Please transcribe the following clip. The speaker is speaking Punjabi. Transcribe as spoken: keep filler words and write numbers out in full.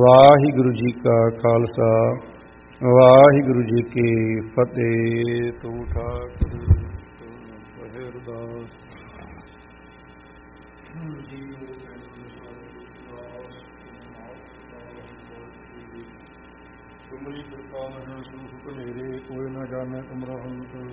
ਵਾਹਿਗੁਰੂ ਜੀ ਕਾ ਖਾਲਸਾ, ਵਾਹਿਗੁਰੂ ਜੀ ਕੀ ਫਤਿਹ। ਤੂੰ ਠਾਕੁਰ ਕਹੇ ਅਰਦਾਸ ਤੁਮਰੀ ਕਿਰਪਾ ਮਹਿ ਸੁਖ ਕਨੇਰੇ, ਕੋਈ ਨਾ ਜਾਣੈ ਤੁਮਰਾ ਅੰਤ।